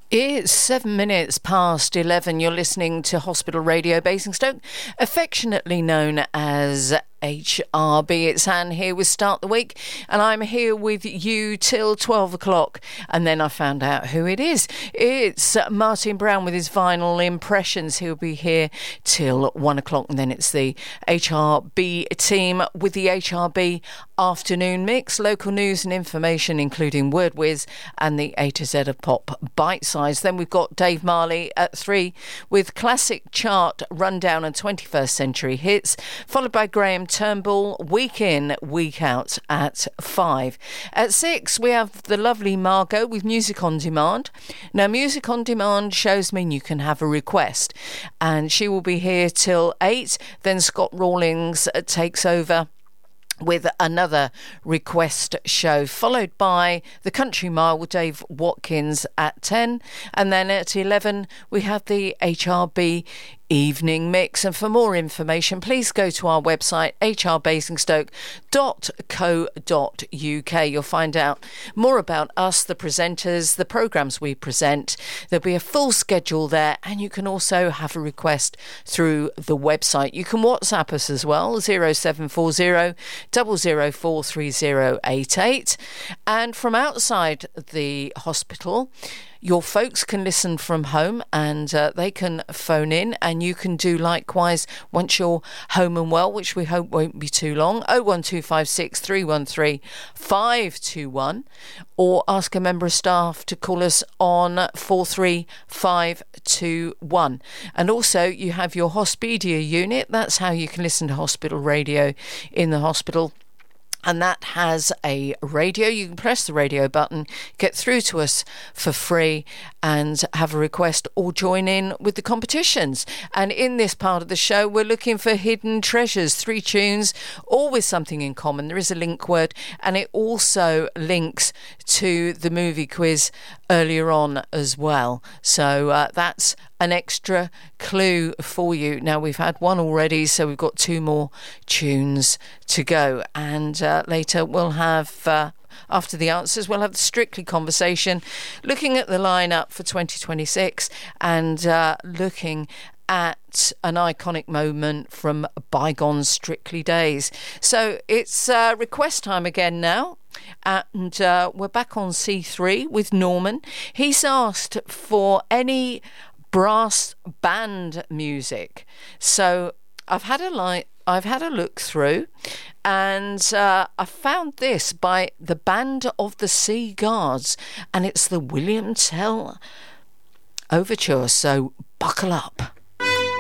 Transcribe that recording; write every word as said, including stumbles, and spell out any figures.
It's seven minutes past eleven. You're listening to Hospital Radio Basingstoke, affectionately known as H R B. It's Anne here with Start the Week, and I'm here with you till twelve o'clock. And then I found out who it is. It's Martin Brown with his vinyl impressions. He'll be here till one o'clock, and then it's the H R B team with the H R B afternoon mix, local news and information, including Word Whiz and the A to Z of Pop Bite Size. Then we've got Dave Marley at three with classic chart rundown and twenty-first century hits, followed by Graham Turnbull, week in, week out at five. At six, we have the lovely Margot with Music on Demand. Now, Music on Demand shows mean you can have a request, and she will be here till eight. Then Scott Rawlings takes over with another request show, followed by the Country Mile with Dave Watkins at ten, and then at eleven we have the H R B evening mix. And for more information, please go to our website h r basingstoke dot co dot u k. You'll find out more about us, the presenters, the programmes we present. There'll be a full schedule there, and you can also have a request through the website. You can WhatsApp us as well, zero seven four zero, zero zero four three zero eight eight. And from outside the hospital, your folks can listen from home, and uh, they can phone in, and you can do likewise once you're home and well, which we hope won't be too long. oh one two five six, three one three, five two one, or ask a member of staff to call us on four three five two one. And also you have your Hospidia unit. That's how you can listen to hospital radio in the hospital. And that has a radio. You can press the radio button, get through to us for free, and have a request or join in with the competitions. And in this part of the show, we're looking for hidden treasures, three tunes, all with something in common. There is a link word, and it also links to the movie quiz earlier on as well. So uh, that's an extra clue for you. Now, we've had one already, so we've got two more tunes to go. And uh, later we'll have, uh, after the answers, we'll have the Strictly conversation, looking at the lineup for twenty twenty-six and uh, looking at an iconic moment from bygone Strictly days. So it's uh, request time again now. And uh, we're back on C three with Norman. He's asked for any brass band music. So I've had a light. I've had a look through, and uh, I found this by the Band of the Sea Guards, and it's the William Tell Overture. So buckle up.